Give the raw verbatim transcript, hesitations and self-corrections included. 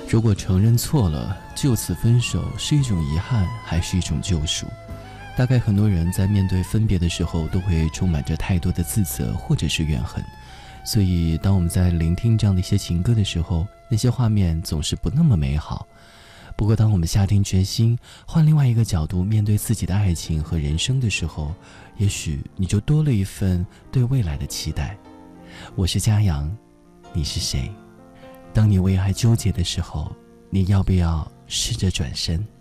如果承认错了，就此分手是一种遗憾，还是一种救赎？大概很多人在面对分别的时候，都会充满着太多的自责或者是怨恨。所以当我们在聆听这样的一些情歌的时候，那些画面总是不那么美好。不过当我们下定决心换另外一个角度面对自己的爱情和人生的时候，也许你就多了一份对未来的期待。我是嘉阳，你是谁？当你为爱纠结的时候，你要不要试着转身？